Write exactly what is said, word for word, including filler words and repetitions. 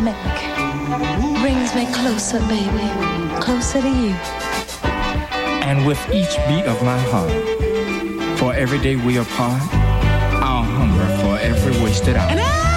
neck brings me closer, baby, closer to you. And with each beat of my heart, for every day we apart, I'll hunger for every wasted hour.